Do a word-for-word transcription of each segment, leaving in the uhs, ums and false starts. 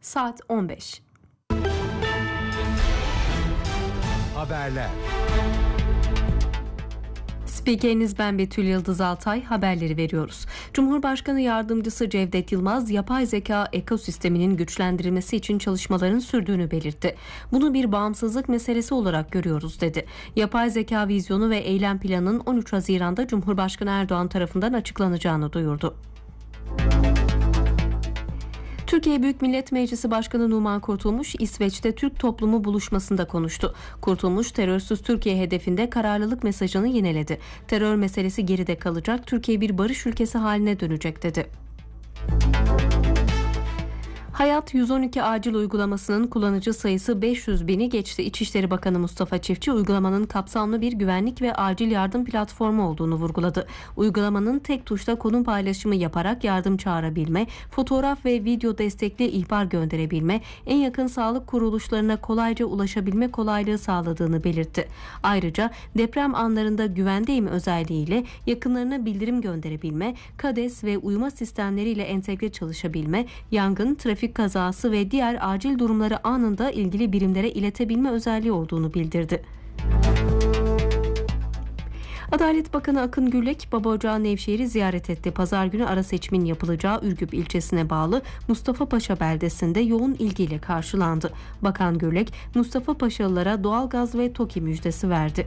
Saat on beş. Haberler. Spikeriniz ben Betül Yıldız Altay, haberleri veriyoruz. Cumhurbaşkanı Yardımcısı Cevdet Yılmaz, yapay zeka ekosisteminin güçlendirilmesi için çalışmaların sürdüğünü belirtti. Bunu bir bağımsızlık meselesi olarak görüyoruz dedi. Yapay zeka vizyonu ve eylem planının on üç Haziran'da Cumhurbaşkanı Erdoğan tarafından açıklanacağını duyurdu. Türkiye Büyük Millet Meclisi Başkanı Numan Kurtulmuş, İsveç'te Türk toplumu buluşmasında konuştu. Kurtulmuş, terörsüz Türkiye hedefinde kararlılık mesajını yineledi. Terör meselesi geride kalacak, Türkiye bir barış ülkesi haline dönecek dedi. Hayat yüz on iki acil uygulamasının kullanıcı sayısı beş yüz bini geçti. İçişleri Bakanı Mustafa Çiftçi, uygulamanın kapsamlı bir güvenlik ve acil yardım platformu olduğunu vurguladı. Uygulamanın tek tuşla konum paylaşımı yaparak yardım çağırabilme, fotoğraf ve video destekli ihbar gönderebilme, en yakın sağlık kuruluşlarına kolayca ulaşabilme kolaylığı sağladığını belirtti. Ayrıca deprem anlarında güvendeyim özelliğiyle yakınlarına bildirim gönderebilme, KADES ve uyuma sistemleriyle entegre çalışabilme, yangın, trafik kazası ve diğer acil durumları anında ilgili birimlere iletebilme özelliği olduğunu bildirdi. Adalet Bakanı Akın Gürlek, Babaocağı Nevşehir'i ziyaret etti. Pazar günü ara seçimin yapılacağı Ürgüp ilçesine bağlı Mustafa Paşa beldesinde yoğun ilgiyle karşılandı. Bakan Gürlek, Mustafa Paşalılara doğalgaz ve TOKİ müjdesi verdi.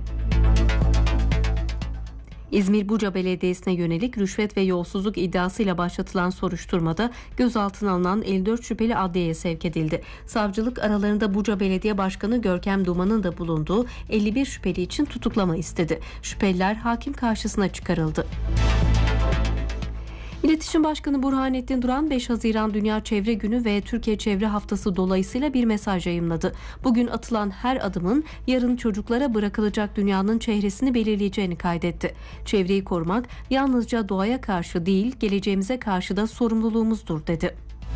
İzmir Buca Belediyesi'ne yönelik rüşvet ve yolsuzluk iddiasıyla başlatılan soruşturmada gözaltına alınan elli dört şüpheli adliyeye sevk edildi. Savcılık aralarında Buca Belediye Başkanı Görkem Duman'ın da bulunduğu elli bir şüpheli için tutuklama istedi. Şüpheliler hakim karşısına çıkarıldı. İletişim Başkanı Burhanettin Duran, beş Haziran Dünya Çevre Günü ve Türkiye Çevre Haftası dolayısıyla bir mesaj yayımladı. Bugün atılan her adımın yarın çocuklara bırakılacak dünyanın çehresini belirleyeceğini kaydetti. Çevreyi korumak yalnızca doğaya karşı değil, geleceğimize karşı da sorumluluğumuzdur dedi.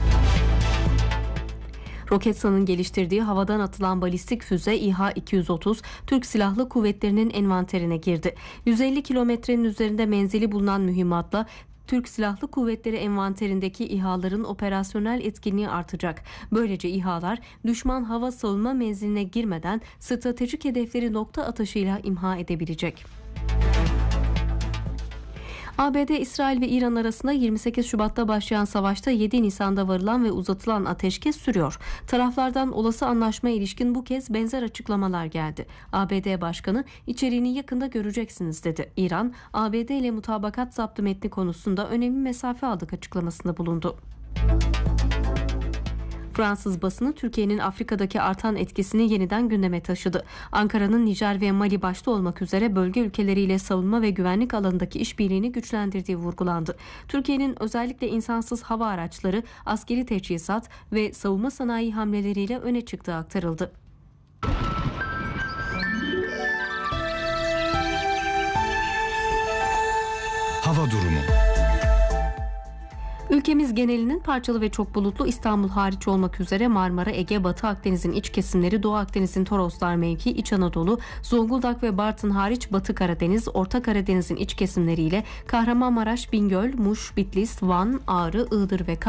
Roketsan'ın geliştirdiği havadan atılan balistik füze İHA iki yüz otuz, Türk Silahlı Kuvvetleri'nin envanterine girdi. yüz elli kilometrenin üzerinde menzili bulunan mühimmatla Türk Silahlı Kuvvetleri envanterindeki İHA'ların operasyonel etkinliği artacak. Böylece İHA'lar düşman hava savunma menziline girmeden stratejik hedefleri nokta atışıyla imha edebilecek. A B D, İsrail ve İran arasında yirmi sekiz Şubat'ta başlayan savaşta yedi Nisan'da varılan ve uzatılan ateşkes sürüyor. Taraflardan olası anlaşmaya ilişkin bu kez benzer açıklamalar geldi. A B D Başkanı, içeriğini yakında göreceksiniz dedi. İran, A B D ile mutabakat zaptı metni konusunda önemli mesafe aldık açıklamasında bulundu. Fransız basını Türkiye'nin Afrika'daki artan etkisini yeniden gündeme taşıdı. Ankara'nın Nijer ve Mali başta olmak üzere bölge ülkeleriyle savunma ve güvenlik alanındaki işbirliğini güçlendirdiği vurgulandı. Türkiye'nin özellikle insansız hava araçları, askeri teçhizat ve savunma sanayi hamleleriyle öne çıktığı aktarıldı. Hava durumu. Ülkemiz genelinin parçalı ve çok bulutlu, İstanbul hariç olmak üzere Marmara, Ege, Batı Akdeniz'in iç kesimleri, Doğu Akdeniz'in Toroslar mevki, İç Anadolu, Zonguldak ve Bartın hariç Batı Karadeniz, Orta Karadeniz'in iç kesimleriyle Kahramanmaraş, Bingöl, Muş, Bitlis, Van, Ağrı, Iğdır ve